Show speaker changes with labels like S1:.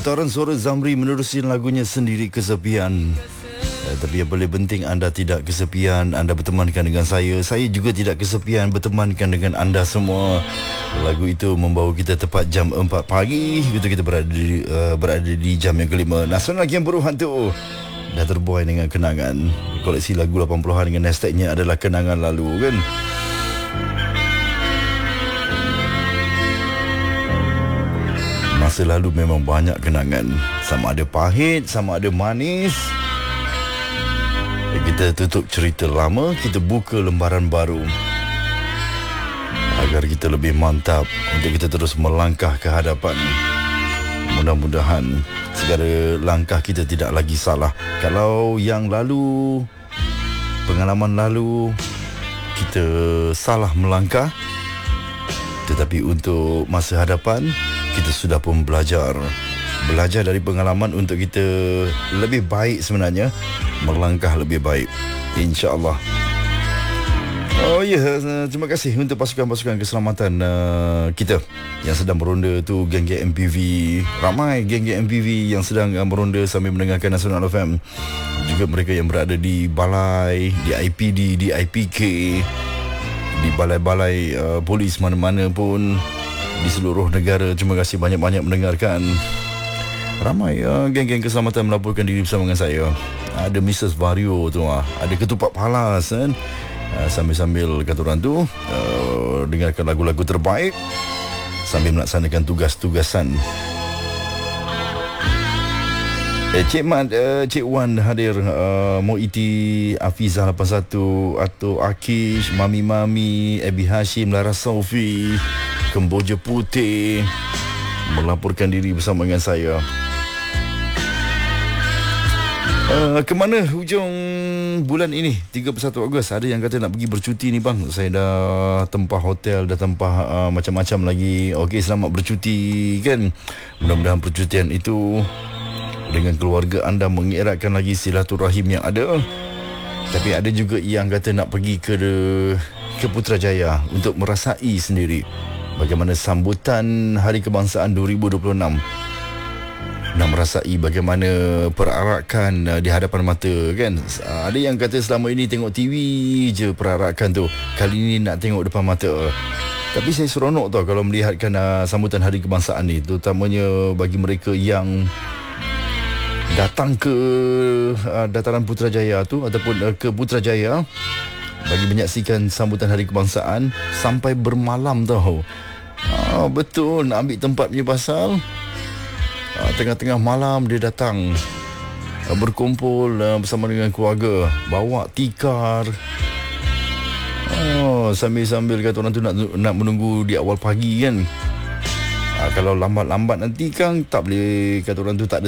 S1: Hantaran suara Zamri menerusi lagunya Sendiri Kesepian. Tapi yang paling penting, anda tidak kesepian. Anda bertemankan dengan saya juga tidak kesepian bertemankan dengan anda semua. Lagu itu membawa kita tepat jam 4 pagi. Itu kita berada di jam yang kelima. Nasional Game Beruhan tu dah terbuai dengan kenangan. Koleksi lagu 80-an dengan hashtagnya adalah kenangan lalu, kan? Masa lalu memang banyak kenangan. Sama ada pahit, sama ada manis. Kita tutup cerita lama, kita buka lembaran baru agar kita lebih mantap untuk kita terus melangkah ke hadapan. Mudah-mudahan segala langkah kita tidak lagi salah. Kalau yang lalu, pengalaman lalu, kita salah melangkah, tetapi untuk masa hadapan kita sudah pun belajar dari pengalaman untuk kita lebih baik, sebenarnya melangkah lebih baik, insya-Allah. Oh ya, terima kasih untuk pasukan-pasukan keselamatan kita yang sedang meronda tu, geng-geng MPV. Ramai geng-geng MPV yang sedang meronda sambil mendengarkan Nasional FM. Juga mereka yang berada di balai, di IPD, di IPK, di balai-balai polis mana-mana pun di seluruh negara. Terima kasih banyak-banyak mendengarkan. Ramai geng-geng keselamatan melaporkan diri bersama dengan saya. Ada Mrs. Vario tu, ada Ketupat Palas, kan? Sambil-sambil kata orang tu dengarkan lagu-lagu terbaik sambil melaksanakan tugas-tugasan. Cik Mat, Cik Wan hadir, Moiti, Afizah 81, Ato Akish, Mami, Abi Hashim, Lara Saufi, Kemboja Putih melaporkan diri bersama dengan saya. Ke mana hujung bulan ini, 31 Ogos? Ada yang kata nak pergi bercuti ni bang. Saya dah tempah hotel, dah tempah macam-macam lagi. Okey, selamat bercuti, kan? Mudah-mudahan percutian itu dengan keluarga anda mengeratkan lagi silaturahim yang ada. Tapi ada juga yang kata nak pergi ke Putrajaya untuk merasai sendiri bagaimana sambutan Hari Kebangsaan 2026. Nak merasai bagaimana perarakan di hadapan mata, kan? Ada yang kata selama ini tengok TV je perarakan tu, kali ini nak tengok depan mata. Tapi saya seronok tau kalau melihatkan sambutan Hari Kebangsaan ni, terutamanya bagi mereka yang datang ke dataran Putrajaya tu ataupun ke Putrajaya bagi menyaksikan sambutan Hari Kebangsaan sampai bermalam tau. Betul, nak ambil tempat punya pasal tengah-tengah malam dia datang berkumpul bersama dengan keluarga, bawa tikar. Sambil-sambil kata orang tu nak menunggu di awal pagi, kan? Kalau lambat-lambat nanti kan tak boleh, kata orang tu tak ada